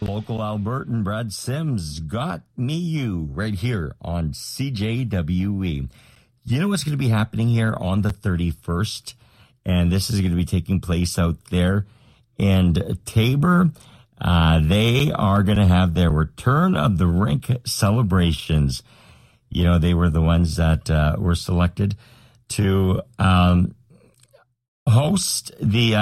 Local Albertan Brad Sims got me you right here on CJWE. You know what's going to be happening here on the 31st? And this is going to be taking place out there in Tabor. They are going to have their Return of the Rink celebrations. You know, they were the ones that were selected to host the